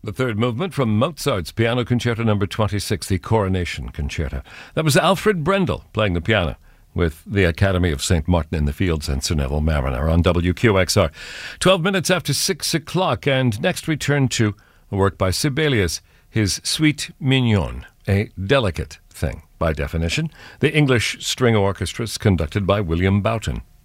The third movement from Mozart's Piano Concerto No. 26, the Coronation Concerto. That was Alfred Brendel playing the piano with the Academy of St. Martin in the Fields and Sir Neville Mariner on WQXR. 12 minutes after 6 o'clock, and next we turn to a work by Sibelius, his Suite Mignonne, a delicate thing by definition. The English String Orchestra is conducted by William Boughton.